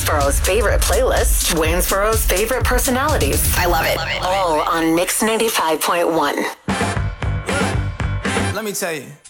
Waynesboro's favorite playlist, Waynesboro's favorite personalities. I love it. All on Mix 95.1. Let me tell you.